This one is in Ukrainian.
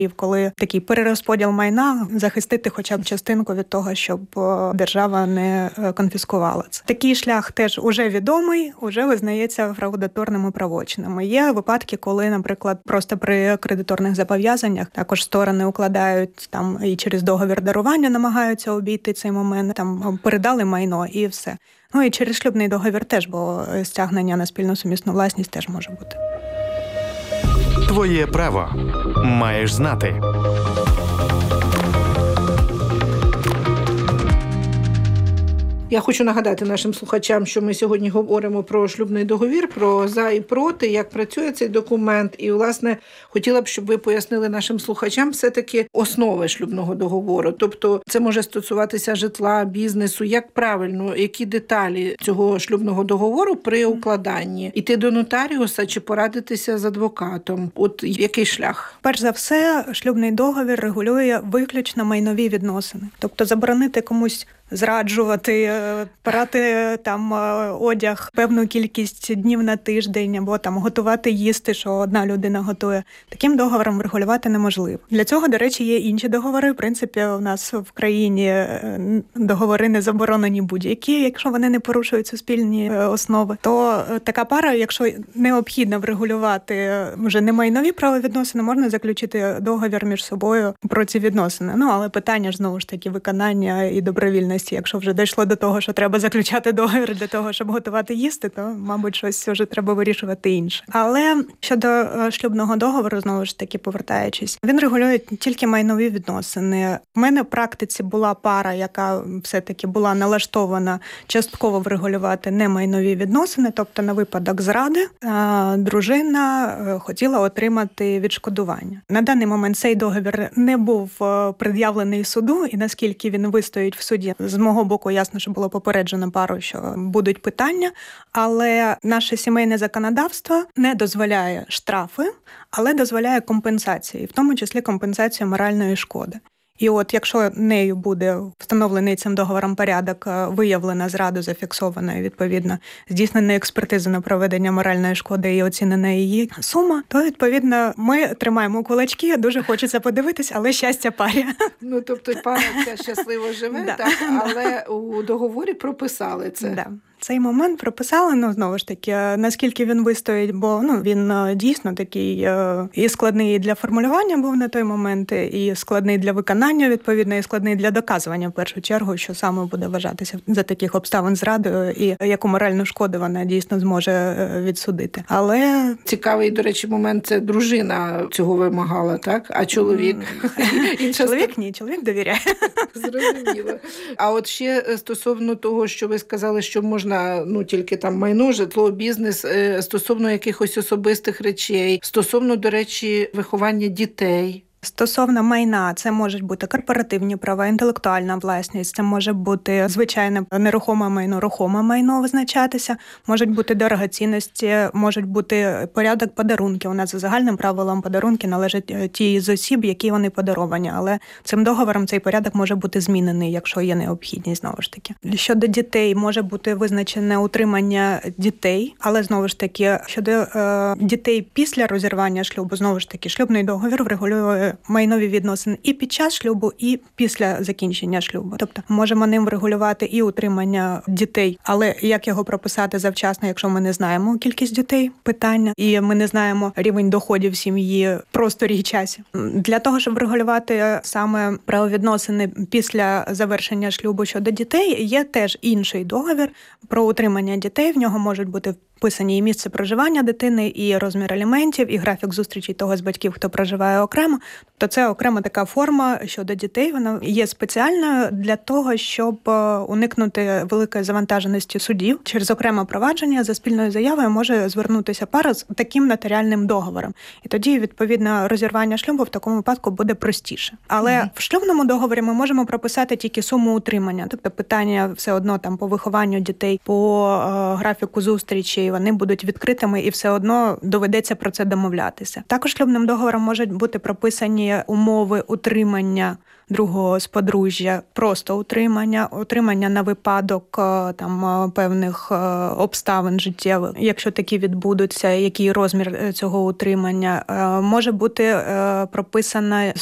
І коли такий перерозподіл майна, захистити хоча б частинку від того, щоб держава не конфіскувала це. Такий шлях теж уже відомий, уже визнається фраудаторними правочинами. Є випадки, коли, наприклад, просто при кредиторних зобов'язаннях також сторони укладають там і через договір дарування намагаються обійти цей момент, там передали майно і все. Ну і через шлюбний договір теж, бо стягнення на спільну сумісну власність теж може бути. Твоє право. Маєш знати. Я хочу нагадати нашим слухачам, що ми сьогодні говоримо про шлюбний договір, про за і проти, як працює цей документ. І, власне, хотіла б, щоб ви пояснили нашим слухачам все-таки основи шлюбного договору. Тобто це може стосуватися житла, бізнесу. Як правильно, які деталі цього шлюбного договору при укладанні? Іти до нотаріуса чи порадитися з адвокатом? От який шлях? Перш за все, шлюбний договір регулює виключно майнові відносини. Тобто заборонити комусь зраджувати, прати там одяг певну кількість днів на тиждень, або там готувати їсти, що одна людина готує. Таким договором регулювати неможливо. Для цього, до речі, є інші договори. В принципі, у нас в країні договори не заборонені будь-які, якщо вони не порушують суспільні основи. То така пара, якщо необхідно врегулювати вже не майнові правовідносини, можна заключити договір між собою про ці відносини. Ну, але питання ж, знову ж таки, виконання і добровільності. Якщо вже дійшло до того, що треба заключати договір для того, щоб готувати їсти, то, мабуть, щось вже треба вирішувати інше. Але щодо шлюбного договору, знову ж таки, повертаючись, він регулює тільки майнові відносини. У мене в практиці була пара, яка все-таки була налаштована частково врегулювати немайнові відносини, тобто на випадок зради дружина хотіла отримати відшкодування. На даний момент цей договір не був пред'явлений суду, і наскільки він вистоїть в суді, з мого боку, ясно, що було попереджено пару, що будуть питання, але наше сімейне законодавство не дозволяє штрафи, але дозволяє компенсації, в тому числі компенсацію моральної шкоди. І от якщо нею буде встановлений цим договором порядок, виявлена зрада, зафіксована і, відповідно, здійснена експертиза на проведення моральної шкоди і оцінена її сума, то, відповідно, ми тримаємо кулачки, дуже хочеться подивитись, але щастя парі. Ну, тобто пара ця щасливо живе, так, але у договорі прописали це. Да. Цей момент прописали, знову ж таки, наскільки він вистоїть, бо він дійсно такий і складний для формулювання був на той момент, і складний для виконання, відповідно, і складний для доказування, в першу чергу, що саме буде вважатися за таких обставин зрадою, і яку моральну шкоду вона дійсно зможе відсудити. Але цікавий, до речі, момент, це дружина цього вимагала, так? А чоловік? Чоловік ні, чоловік довіряє. Зрозуміло. А от ще стосовно того, що ви сказали, що можна тільки там майно, житло, бізнес, стосовно якихось особистих речей, стосовно, до речі, виховання дітей. Стосовно майна, це можуть бути корпоративні права, інтелектуальна власність, це може бути звичайне нерухоме майно, рухоме майно визначатися, можуть бути дорогоцінності, можуть бути порядок подарунків. У нас за загальним правилом подарунки належать ті з осіб, які вони подаровані, але цим договором цей порядок може бути змінений, якщо є необхідність, знову ж таки. Щодо дітей, може бути визначене утримання дітей, але, знову ж таки, щодо дітей після розірвання шлюбу, знову ж таки, шлюбний договір врегулює майнові відносини і під час шлюбу, і після закінчення шлюбу. Тобто можемо ним врегулювати і утримання дітей, але як його прописати завчасно, якщо ми не знаємо кількість дітей, питання, і ми не знаємо рівень доходів сім'ї в просторі і часі. Для того, щоб врегулювати саме правовідносини після завершення шлюбу щодо дітей, є теж інший договір про утримання дітей. В нього можуть бути вписані і місце проживання дитини, і розмір аліментів, і графік зустрічей того з батьків, хто проживає окремо. Тобто це окрема така форма щодо дітей. Вона є спеціальною для того, щоб уникнути великої завантаженості судів. Через окреме провадження за спільною заявою може звернутися пара з таким нотаріальним договором. І тоді, відповідно, розірвання шлюбу в такому випадку буде простіше. Але в шлюбному договорі ми можемо прописати тільки суму утримання. Тобто питання все одно там по вихованню дітей, по графіку зустрічей, і вони будуть відкритими, і все одно доведеться про це домовлятися. Також шлюбним договором можуть бути прописані умови утримання другого з подружжя, просто утримання на випадок там певних обставин життєвих, якщо такі відбудуться, який розмір цього утримання. Може бути прописана